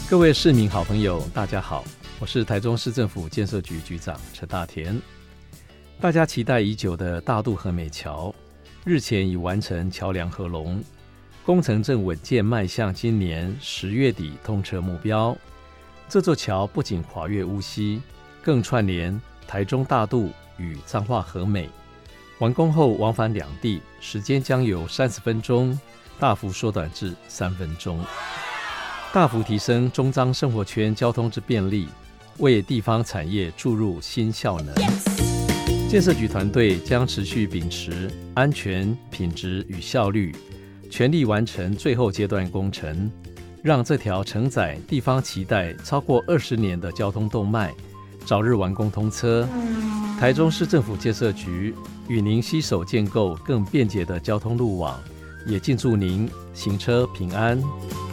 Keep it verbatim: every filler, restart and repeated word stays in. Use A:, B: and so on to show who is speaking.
A: 各位市民好朋友大家好，我是台中市政府建设局局长陈大田。大家期待已久的大渡和美桥日前已完成桥梁合龙，工程正稳健迈向今年十月底通车目标。这座桥不仅跨越乌溪，更串联台中大渡与彰化和美，完工后往返两地时间将由三十分钟大幅缩短至三分钟，大幅提升中彰生活圈交通之便利，为地方产业注入新效能。建设局团队将持续秉持安全、品质与效率，全力完成最后阶段工程，让这条承载地方期待超过二十年的交通动脉早日完工通车。台中市政府建设局与您携手建构更便捷的交通路网，也敬祝您行车平安。